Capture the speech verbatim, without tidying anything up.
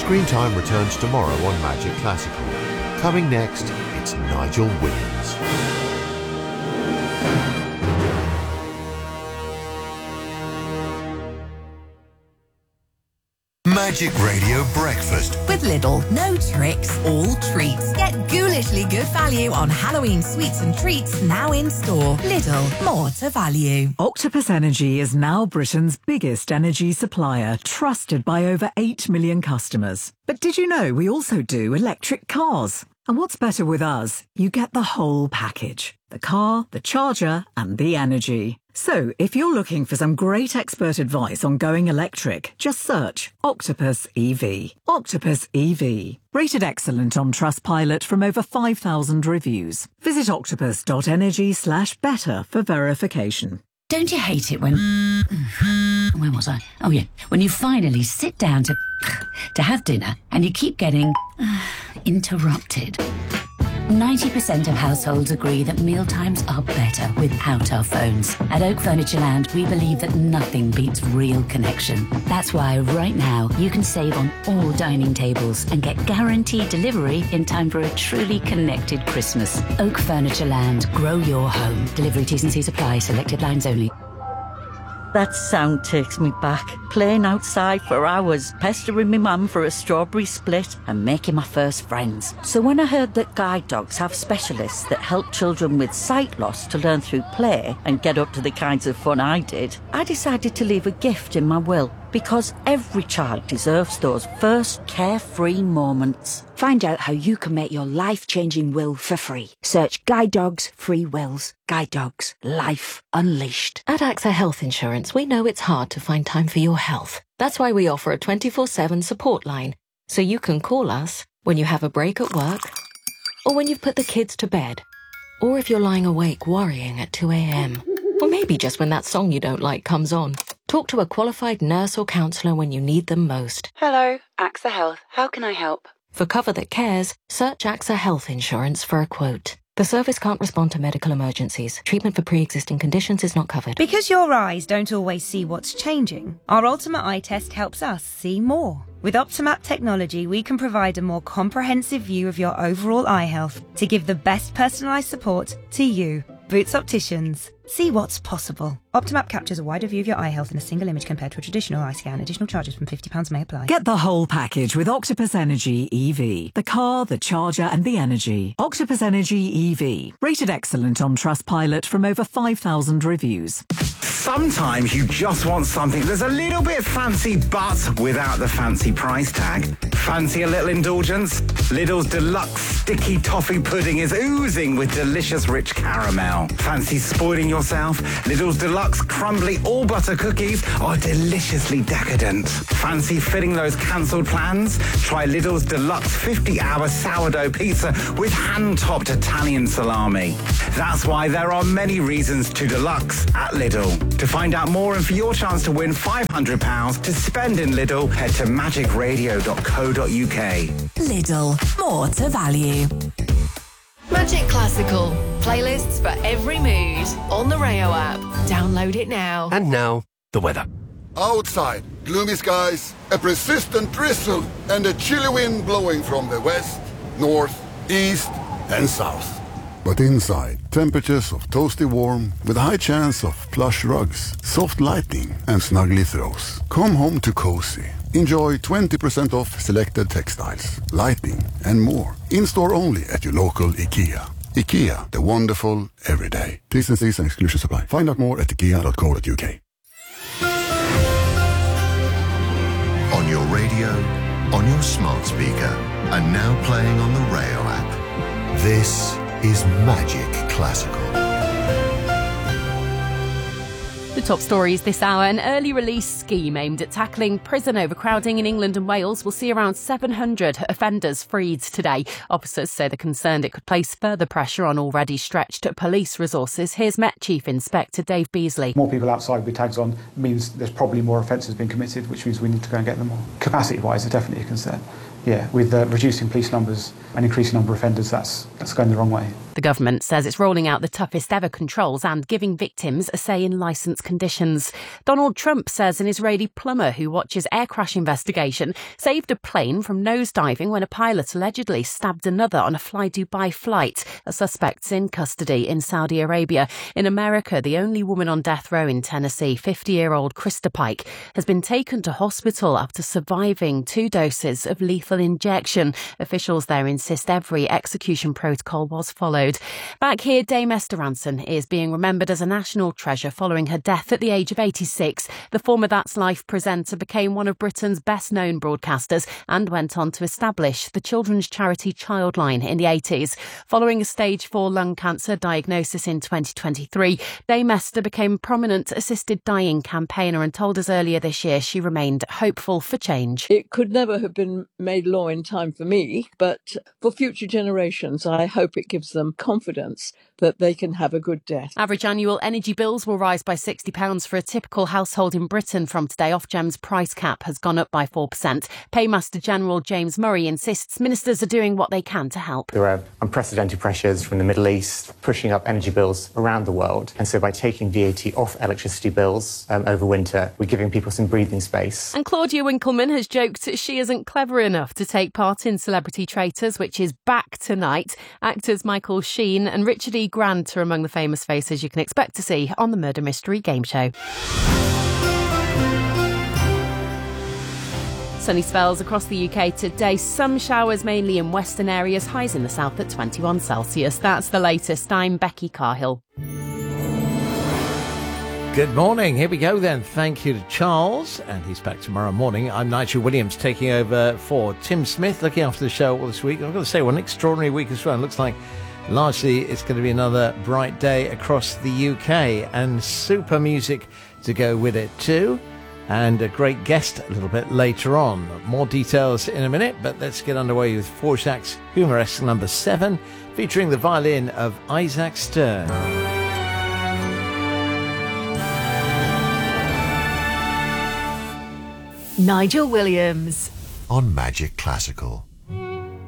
Screen Time returns tomorrow on Magic Classical. Coming next, it's Nigel Williams. Magic Radio Breakfast. With Lidl, no tricks, all treats. Get ghoulishly good value on Halloween sweets and treats now in store. Lidl, more to value. Octopus Energy is now Britain's biggest energy supplier, trusted by over eight million customers. But did you know we also do electric cars? And what's better with us? You get the whole package. The car, the charger, and the energy. So, if you're looking for some great expert advice on going electric, just search Octopus E V. Octopus E V. Rated excellent on Trustpilot from over five thousand reviews. Visit octopus.energy slash better for verification. Don't you hate it when... Where was I? Oh, yeah. When you finally sit down to... to have dinner and you keep getting... interrupted. ninety percent of households agree that mealtimes are better without our phones. At Oak Furnitureland, we believe that nothing beats real connection. That's why right now you can save on all dining tables and get guaranteed delivery in time for a truly connected Christmas. Oak Furnitureland, grow your home. Delivery T's and C's apply, selected lines only. That sound takes me back. Playing outside for hours, pestering my mum for a strawberry split and making my first friends. So when I heard that guide dogs have specialists that help children with sight loss to learn through play and get up to the kinds of fun I did, I decided to leave a gift in my will. Because every child deserves those first carefree moments. Find out how you can make your life-changing will for free. Search Guide Dogs Free Wills. Guide Dogs. Life Unleashed. At AXA Health Insurance, we know it's hard to find time for your health. That's why we offer a twenty-four seven support line. So you can call us when you have a break at work, or when you've put the kids to bed, or if you're lying awake worrying at two a.m. Or maybe just when that song you don't like comes on. Talk to a qualified nurse or counsellor when you need them most. Hello, AXA Health. How can I help? For cover that cares, search AXA Health Insurance for a quote. The service can't respond to medical emergencies. Treatment for pre-existing conditions is not covered. Because your eyes don't always see what's changing, our Ultimate Eye Test helps us see more. With Optimap technology, we can provide a more comprehensive view of your overall eye health to give the best personalised support to you. Boots Opticians. See what's possible. Optimap captures a wider view of your eye health in a single image compared to a traditional eye scan. Additional charges from fifty pounds may apply. Get the whole package with Octopus Energy E V. The car, the charger and the energy. Octopus Energy E V. Rated excellent on Trustpilot from over five thousand reviews. Sometimes you just want something that's a little bit fancy but without the fancy price tag. Fancy a little indulgence? Lidl's deluxe sticky toffee pudding is oozing with delicious rich caramel. Fancy spoiling yourself? Lidl's deluxe crumbly all butter cookies are deliciously decadent. Fancy filling those cancelled plans? Try Lidl's deluxe fifty hour sourdough pizza with hand-topped Italian salami. That's why there are many reasons to deluxe at Lidl. To find out more and for your chance to win five hundred pounds to spend in Lidl, head to magic radio dot co dot uk. Lidl, more to value. Magic Classical. Playlists for every mood. On the Rayo app. Download it now. And now, the weather. Outside, gloomy skies, a persistent drizzle, and a chilly wind blowing from the west, north, east, and south. But inside, temperatures of toasty warm with a high chance of plush rugs, soft lighting, and snuggly throws. Come home to cozy. Enjoy twenty percent off selected textiles, lighting, and more. In-store only at your local IKEA. IKEA, the wonderful everyday. T's and C's and exclusions apply. Find out more at ikea dot co dot uk. On your radio, on your smart speaker, and now playing on the Rayo app. This is Magic Classical. The top stories this hour. An early release scheme aimed at tackling prison overcrowding in England and Wales will see around seven hundred offenders freed today. Officers say they're concerned it could place further pressure on already stretched police resources. Here's Met Chief Inspector Dave Beasley. More people outside with tags on means there's probably more offences being committed, which means we need to go and get them more. Capacity-wise, it's definitely a concern. yeah, with uh, reducing police numbers and increasing number of offenders, that's that's going the wrong way. The government says it's rolling out the toughest ever controls and giving victims a say in licence conditions. Donald Trump says an Israeli plumber who watches air crash investigation saved a plane from nosediving when a pilot allegedly stabbed another on a Fly Dubai flight. A suspect's in custody in Saudi Arabia. In America, the only woman on death row in Tennessee, fifty-year-old Krista Pike, has been taken to hospital after surviving two doses of lethal injection. Officials there insist every execution protocol was followed. Back here, Dame Esther Rantzen is being remembered as a national treasure following her death at the age of eighty-six. The former That's Life presenter became one of Britain's best-known broadcasters and went on to establish the children's charity Childline in the eighties. Following a stage four lung cancer diagnosis in twenty twenty-three, Dame Esther became a prominent assisted dying campaigner and told us earlier this year she remained hopeful for change. It could never have been made law in time for me, but for future generations, I hope it gives them confidence that they can have a good death. Average annual energy bills will rise by sixty pounds for a typical household in Britain from today. Ofgem's price cap has gone up by four percent. Paymaster General James Murray insists ministers are doing what they can to help. There are unprecedented pressures from the Middle East pushing up energy bills around the world. And so by taking V A T off electricity bills um, over winter, we're giving people some breathing space. And Claudia Winkleman has joked she isn't clever enough to take part in Celebrity Traitors, which is back tonight. Actors Michael Sheen and Richard E. Grant are among the famous faces you can expect to see on the Murder Mystery Game Show. Sunny spells across the U K today. Some showers mainly in western areas. Highs in the south at twenty-one Celsius. That's the latest. I'm Becky Carhill. Good morning. Here we go then. Thank you to Charles, and he's back tomorrow morning. I'm Nigel Williams, taking over for Tim Smith, looking after the show all this week. I've got to say, what an extraordinary week as well. It looks like largely it's going to be another bright day across the U K, and super music to go with it too. And a great guest a little bit later on. More details in a minute, but let's get underway with Dvorak's Humoresque number seven, featuring the violin of Isaac Stern. Nigel Williams on Magic Classical.